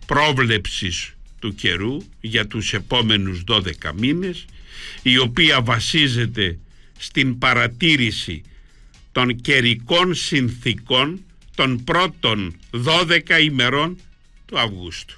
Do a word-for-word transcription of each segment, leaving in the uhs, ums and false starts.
πρόβλεψης του καιρού για τους επόμενους δώδεκα μήνες, η οποία βασίζεται στην παρατήρηση των καιρικών συνθήκων των πρώτων δώδεκα ημερών του Αυγούστου.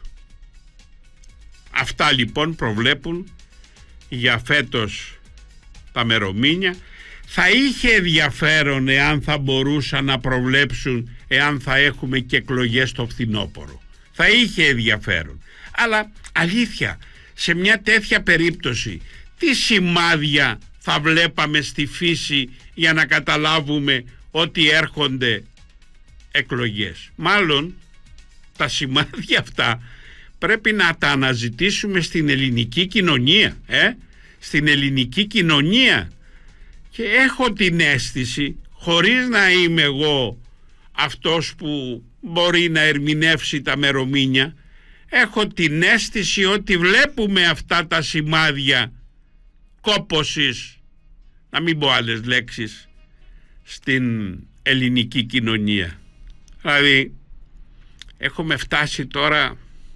Αυτά λοιπόν προβλέπουν για φέτος τα μερομήνια. Θα είχε ενδιαφέρον εάν θα μπορούσαν να προβλέψουν εάν θα έχουμε και εκλογές στο φθινόπωρο. Θα είχε ενδιαφέρον. Αλλά αλήθεια, σε μια τέτοια περίπτωση τι σημάδια θα βλέπαμε στη φύση για να καταλάβουμε ότι έρχονται εκλογές? Μάλλον τα σημάδια αυτά πρέπει να τα αναζητήσουμε στην ελληνική κοινωνία, ε? στην ελληνική κοινωνία. Και έχω την αίσθηση, χωρίς να είμαι εγώ αυτός που μπορεί να ερμηνεύσει τα μερομήνια, έχω την αίσθηση ότι βλέπουμε αυτά τα σημάδια κόπωσης, να μην πω άλλες λέξεις, στην ελληνική κοινωνία. Δηλαδή έχουμε φτάσει τώρα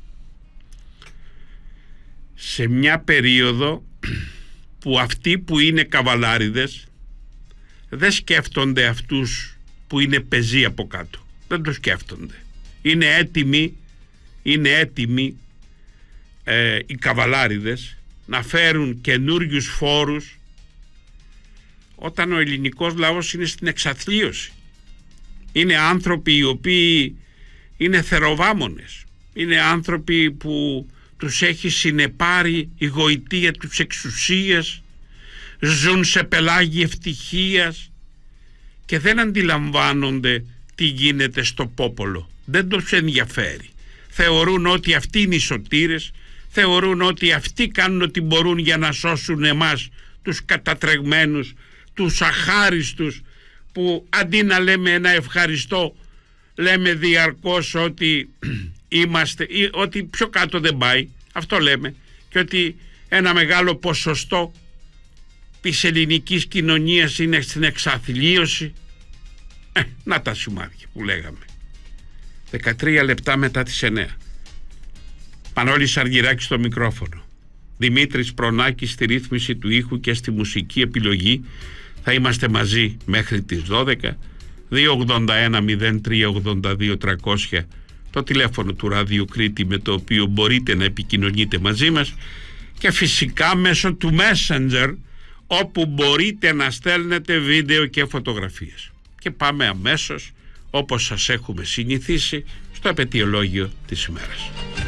σε μια περίοδο που αυτοί που είναι καβαλάριδες δεν σκέφτονται αυτούς που είναι πεζοί από κάτω. Δεν το σκέφτονται. Είναι έτοιμοι, είναι έτοιμοι ε, οι καβαλάριδες να φέρουν καινούριους φόρους όταν ο ελληνικός λαός είναι στην εξαθλίωση. Είναι άνθρωποι οι οποίοι είναι θεροβάμονες. Είναι άνθρωποι που τους έχει συνεπάρει η γοητεία τους εξουσίας, ζουν σε πελάγι ευτυχίας και δεν αντιλαμβάνονται τι γίνεται στο πόπολο. Δεν τους ενδιαφέρει. Θεωρούν ότι αυτοί είναι οι σωτήρες, θεωρούν ότι αυτοί κάνουν ό,τι μπορούν για να σώσουν εμάς τους κατατρεγμένους, τους αχάριστους, που αντί να λέμε ένα ευχαριστώ λέμε διαρκώς ότι είμαστε, ότι πιο κάτω δεν πάει, αυτό λέμε, και ότι ένα μεγάλο ποσοστό της ελληνικής κοινωνίας είναι στην εξαθλίωση. Ε, να τα σημάδια που λέγαμε. δεκατρία λεπτά μετά τις εννέα. Πανόλης Αργυράκης στο μικρόφωνο, Δημήτρης Προνάκης στη ρύθμιση του ήχου και στη μουσική επιλογή. Θα είμαστε μαζί μέχρι τις δώδεκα. Δύο ογδόντα ένα μηδέν τρία ογδόντα δύο τριακόσια το τηλέφωνο του Ραδιού Κρήτη, με το οποίο μπορείτε να επικοινωνείτε μαζί μας, και φυσικά μέσω του Messenger, όπου μπορείτε να στέλνετε βίντεο και φωτογραφίες. Και πάμε αμέσως, όπως σας έχουμε συνηθίσει, στο επετειολόγιο της ημέρας.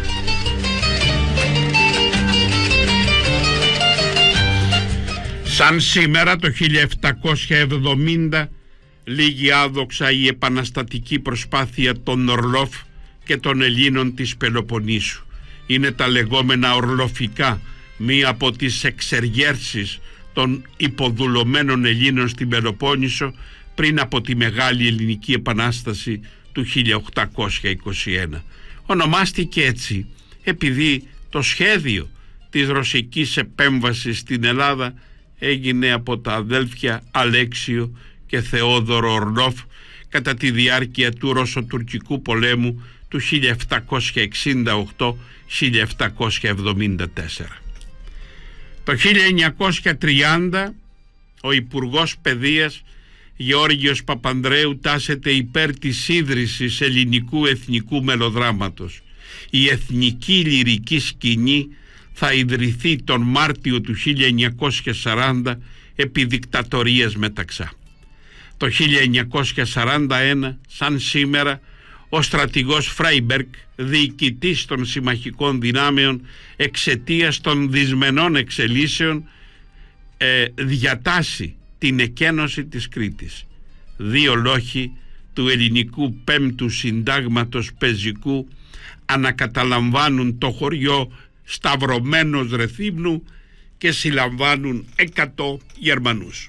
Σαν σήμερα το χίλια επτακόσια εβδομήντα λίγη άδοξα η επαναστατική προσπάθεια των Ορλόφ και των Ελλήνων της Πελοποννήσου. Είναι τα λεγόμενα ορλοφικά, μία από τις εξεργέρσεις των υποδουλωμένων Ελλήνων στην Πελοπόννησο πριν από τη Μεγάλη Ελληνική Επανάσταση του χίλια οκτακόσια είκοσι ένα. Ονομάστηκε έτσι επειδή το σχέδιο της ρωσικής επέμβασης στην Ελλάδα έγινε από τα αδέλφια Αλέξιο και Θεόδωρο Ορλόφ κατά τη διάρκεια του Ρωσοτουρκικού πολέμου του χίλια επτακόσια εξήντα οκτώ με χίλια επτακόσια εβδομήντα τέσσερα. Το χίλια εννιακόσια τριάντα ο Υπουργός Παιδείας Γεώργιος Παπανδρέου τάσεται υπέρ της ίδρυσης ελληνικού εθνικού μελοδράματος. Η εθνική λυρική σκηνή θα ιδρυθεί τον Μάρτιο του χίλια εννιακόσια σαράντα επί δικτατορίας Μεταξά. Το χίλια εννιακόσια σαράντα ένα, σαν σήμερα, ο στρατηγός Φράιμπεργκ, διοικητής των συμμαχικών δυνάμεων εξαιτίας των δυσμενών εξελίσεων, ε, διατάσσει την εκένωση της Κρήτης. Δύο λόγοι του ελληνικού πέμπτου συντάγματος πεζικού ανακαταλαμβάνουν το χωριό Σταυρωμένος Ρεθύμνου και συλλαμβάνουν εκατό Γερμανούς.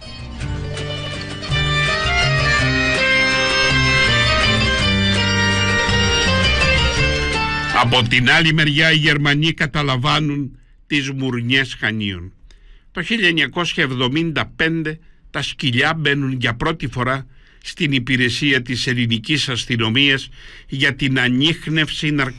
Από την άλλη μεριά οι Γερμανοί καταλαμβάνουν τις Μουρνιές Χανίων. Το χίλια εννιακόσια εβδομήντα πέντε τα σκυλιά μπαίνουν για πρώτη φορά στην υπηρεσία της ελληνικής αστυνομίας για την ανίχνευση ναρκωτικών.